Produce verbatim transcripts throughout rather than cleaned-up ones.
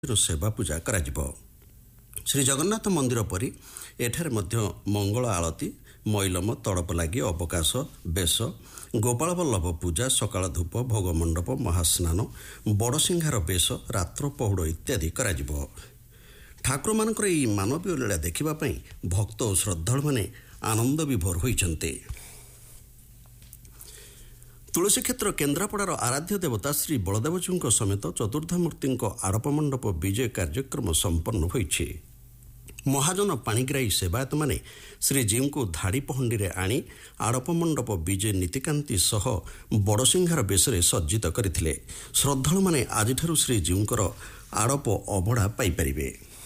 सेवा पूजा कराजिब। श्री जगन्नाथ मंदिर परी एठारे मध्य मंगल आलती, मैलम, तड़प लगी, अवकाश, बेश, गोपाल वल्लभ पूजा, सकाळ धूप, भोग मंडप, महास्नान, बड़सिंहार बेश, रात्र पहुड़ इत्यादि कराजिब। ठाकुर मानकर एई मानवीय लीला देखिबा पई भक्त और श्रद्धालु माने आनंद विभोर होइछन्ते। तुलसी क्षेत्र केन्द्रापड़ार आराध्य देवता श्री बलदेवजीव समेत चतुर्धामूर्ति आड़प मंडप विजय कार्यक्रम संपन्न होइछि। महाजन पाणिग्राही सेवायत माने श्रीजीव को धाड़ी पहंडी रे आनी आड़प मंडप विजय नीतिकांति सह बड़सिंहार बेशरे सज्जित करथिले। श्रद्धालु माने आजिठारु श्रीजीवकर आड़प अबड़ा पाई परिबे।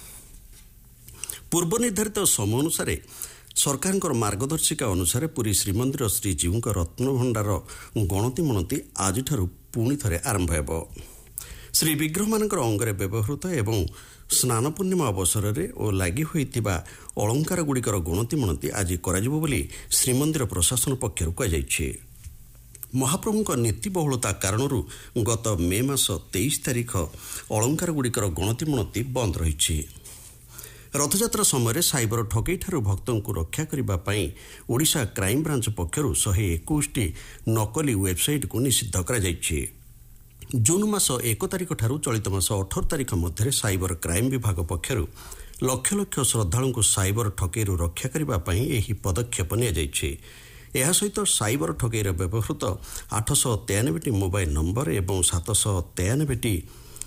पूर्व निर्धारित समय अनुसार सरकार मार्गदर्शिका अनुसार पुरी श्रीमंदिर श्रीजीव रत्नभंडार गणति मणति आज पुणी थे आरंभ हो। श्री विग्रह मान अंगरे व्यवहृत एवं स्नान पूर्णिमा अवसर में और लगी होता अलंकार गुड़िकर गणति मणति आज कर श्रीमंदिर प्रशासन पक्षर कहुई। महाप्रभु नीति बहुलता कारण गत मे मास तेईस तारीख अलंकार गुड़िकर गणति मणति बंद रही। रथयात्रा समय साइबर ठकई ठारू भक्तों को रक्षा करने ओडिशा क्राइम ब्रांच पक्षर शहे एकुश टी नकली वेबसाइट को निषिद्ध कर जून मास एक तारीख ठारू चलित मास अठर तारीख मध्य साइबर क्राइम विभाग पक्षर लक्ष लक्ष श्रद्धालु को साइबर ठकई रक्षा करने यह पदक्षेप निया सहित साइबर ठकई व्यवहृत आठश तेयानबे टी मोबाइल नंबर एवं सातश तेयानबे टी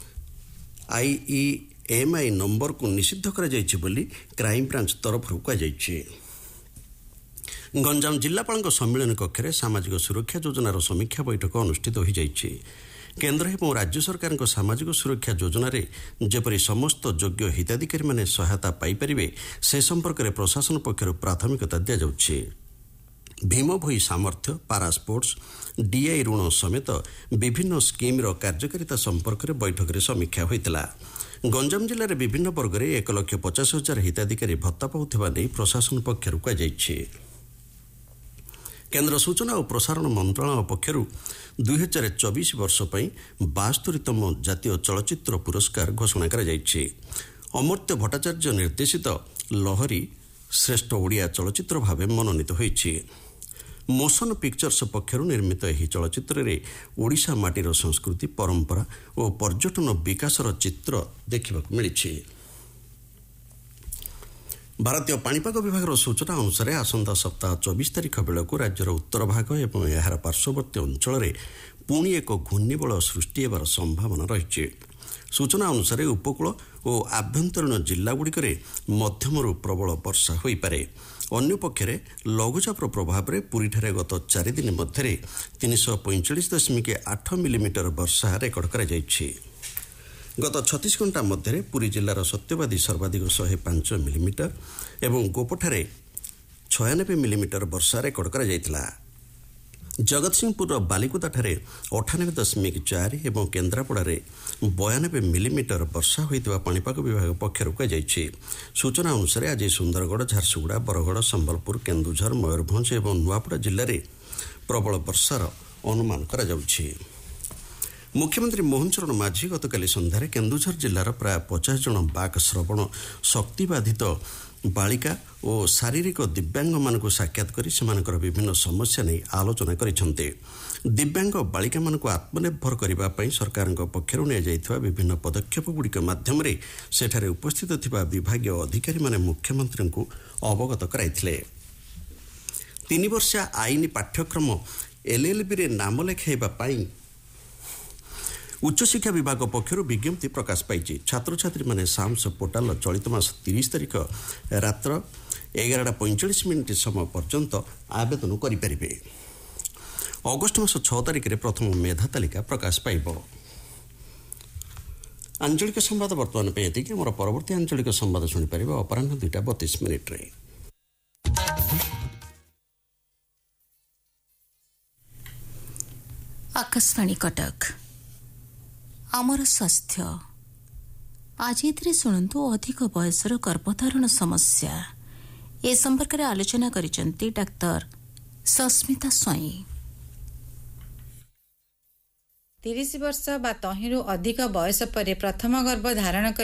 आईई एमआई नंबर को निषिद्ध कर क्राइम ब्रांच तरफ कहुई। गंजाम जिलापाल सम्मेलन कक्ष में सामाजिक सुरक्षा योजनार समीक्षा बैठक अनुष्ठित हो जाइए। केन्द्र एवं राज्य सरकार सामाजिक सुरक्षा योजना जेपरी समस्त योग्य हिताधिकारी माने सहायता पाइपारे से संपर्क में प्रशासन पक्षर प्राथमिकता दि जाउछि। भीम भोई सामर्थ्य, पारा स्पोर्ट्स, डीआई ऋण समेत विभिन्न स्कीम्र कार्यकारिता संपर्क में बैठक में समीक्षा होइतिला। गंजाम जिले में विभिन्न वर्ग में एक लक्ष पचास हजार हिताधिकारी भत्ता पाउथिबा नै प्रशासन पक्षर कहुई। केन्द्र सूचना और प्रसारण मंत्रालय पक्षर दुई हजार चौबीस वर्ष पर बास्तरीतम जातीय चलचित्र पुरस्कार घोषणा कर अमर्त्य भट्टाचार्य निर्देशित लहरी श्रेष्ठ ओडिया चलचित्र भाव मनोनीत होइछि। मोशन पिक्चर्स पक्षर निर्मित यह चलचित्र रे ओडिशा माटीर संस्कृति, परंपरा और पर्यटन विकासर चित्र देखा मिली। भारतीय पाणीपाग विभाग सूचना अनुसार आसंता सप्ताह चौबीस तारीख बेलू राज्यर उत्तर भाग और यार पार्श्ववर्ती अंचल में पुणी एक घूर्णिबल सृष्टि होबार संभावना रही। सूचना अनुसार उपकूल और आभ्यंतरीण जिलागुड़िक मध्यमरू प्रबल वर्षा हो पारे। अन्य पक्षे लघुचापर प्रभाव में पुरीठारे गत चार दिन मध्य तीन सौ पैंचाश दशमिक आठ मिलीमीटर वर्षा रेकर्ड कर गत छत्तीस घंटा मध्य पुरी जिलार सत्यवादी सर्वाधिक शहे पांच मिलीमीटर एवं गोपठारे छयानबे मिलीमीटर वर्षा रेकर्ड कर जगतसिंहपुर बालिकुदाठारे अठानबे दशमिक चार और केन्द्रापड़ारे बयानबे मिलीमीटर वर्षा होता पाणीपाग विभाग पक्षर कहुई। सूचना अनुसार आज सुंदरगढ़, झारसुगुड़ा, बरगढ़, संबलपुर, केन्दुझर, मयूरभंज और नुआपड़ा जिले में प्रबल वर्षार अनुमान करा जाउछि। मुख्यमंत्री मोहन चरण माझी गतकाली सन्धार केन्दुझर जिलार प्राय पचास जन बाक श्रवण शक्तिबाधित बालिका और शारीरिक दिव्यांग मानक साक्षात कर सेमानकर विभिन्न समस्या नहीं आलोचना करिसेंते। दिव्यांग बालिका मानक आत्मनिर्भर करने सरकार पक्षर निया विभिन्न पदक्षेप गुड़िक माध्यम सेठारे उपस्थित थिबा विभागीय अधिकारी माने मुख्यमंत्री को अवगत कराइथिले। तीन वर्षिया आईन पाठ्यक्रम एलएलबी रे नाम लेखाइबा पाई उच्चशिक्षा विभाग पक्षर विज्ञप्ति प्रकाश पाई। छात्र छात्री माने साम्स पोर्टाल चलित मास तीस तारीख रात्र एगारटा पैंचाश मिनिट समय पर्यंत आवेदन करें। अगस्ट मास छह तारीख प्रथम मेधा तालिका प्रकाश पाइब। आंचलिक संवाद बर्तमान ये मोर परवर्ती आंचलिक संवाद शुणिपारे अपराह दुईटा बतीस मिनिट्रे। आकाशवाणी कटक आमर स्वास्थ्य आज ये शुणु अधिक बयसर गर्भधारण समस्या ए संपर्क में आलोचना करिसेंती डाक्टर सस्मिता स्वाई। तीस वर्ष बा तहिंरु अधिक बयस पर प्रथम गर्भ धारण